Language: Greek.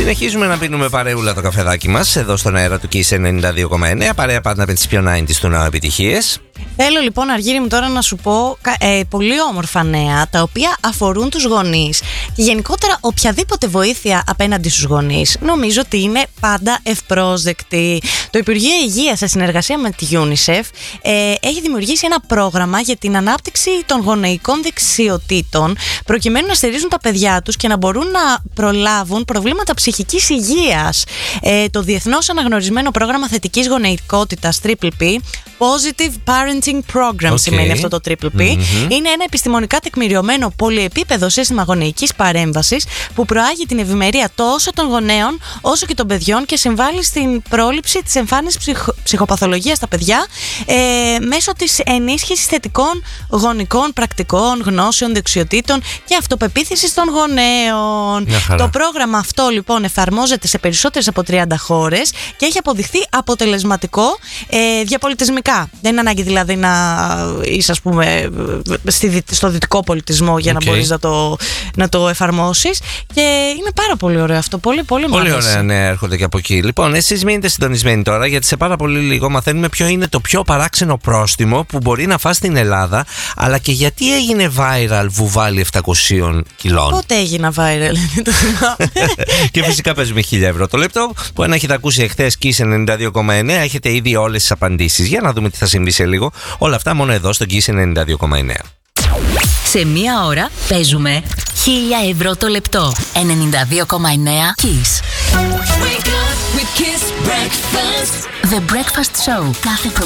Συνεχίζουμε να πίνουμε παρεούλα το καφεδάκι μας εδώ στον αέρα του Kiss 92,9. Παρέα πάντα με τις πιο 90's του ναού επιτυχίες. Θέλω λοιπόν, Αργύρη μου, τώρα να σου πω πολύ όμορφα νέα, τα οποία αφορούν τους γονείς και γενικότερα οποιαδήποτε βοήθεια απέναντι στους γονείς. Νομίζω ότι είναι πάντα ευπρόσδεκτη. Το Υπουργείο Υγείας, σε συνεργασία με τη UNICEF, έχει δημιουργήσει ένα πρόγραμμα για την ανάπτυξη των γονεϊκών δεξιοτήτων, προκειμένου να στηρίζουν τα παιδιά τους και να μπορούν να προλάβουν προβλήματα ψυχικής υγείας. Το διεθνώς αναγνωρισμένο πρόγραμμα θετικής γονεϊκότητας PPP, Positive Parenting Program σημαίνει αυτό το PPP, είναι ένα επιστημονικά τεκμηριωμένο πολυεπίπεδο σύστημα γονεϊκής παρέμβασης που προάγει την ευημερία τόσο των γονέων όσο και των παιδιών και συμβάλλει στην πρόληψη της εμφάνισης ψυχοπαθολογίας στα παιδιά μέσω της ενίσχυσης θετικών γονικών πρακτικών, γνώσεων, δεξιοτήτων και αυτοπεποίθησης των γονέων. Το πρόγραμμα αυτό λοιπόν εφαρμόζεται σε περισσότερες από 30 χώρες και έχει αποδειχθεί αποτελεσματικό διαπολιτισμικά. Δεν είναι ανάγκη δηλαδή να είσαι, ας πούμε, στο δυτικό πολιτισμό για να μπορείς να το εφαρμόσεις. Και είναι πάρα πολύ ωραίο αυτό. Πολύ, πολύ μου αρέσει. Πολύ ωραία νέα έρχονται και από εκεί. Λοιπόν, εσείς μείνετε συντονισμένοι τώρα, γιατί σε πάρα πολύ λίγο μαθαίνουμε ποιο είναι το πιο παράξενο πρόστιμο που μπορεί να φας στην Ελλάδα, αλλά και γιατί έγινε viral βουβάλι 700 κιλών. Πότε έγινα viral, το θυμάμαι. Και φυσικά παίζουμε 1.000 ευρώ το λεπτό, που αν έχετε ακούσει εχθές Kiss 92,9 έχετε ήδη όλες τις απαντήσεις. Για να δούμε τι θα συμβεί σε λίγο. Όλα αυτά μόνο εδώ στο Kiss 92,9. Σε μία ώρα παίζουμε 1.000 ευρώ το λεπτό. 92,9 Kiss. Wake up with Kiss Breakfast. The Breakfast Show. Κάθε